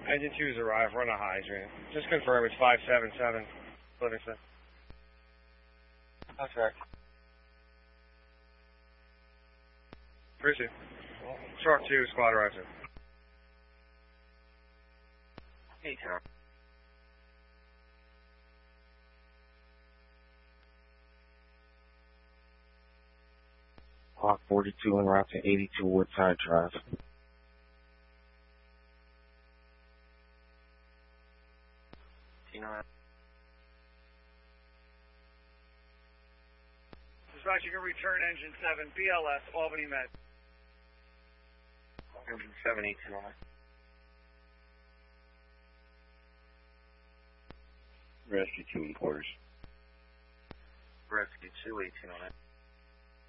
Engine 2's arrived. We're on a hydrant. Just confirm it's 577 Livingston. That's right. Appreciate it. Shark 2, squad arrives in. Hey, Tom. Hawk 42 en route to 82 Woodside Drive. Dispatch, you can return engine 7, BLS, Albany Med. Engine 782 on it. Rescue 2 in quarters. Rescue 218 on it.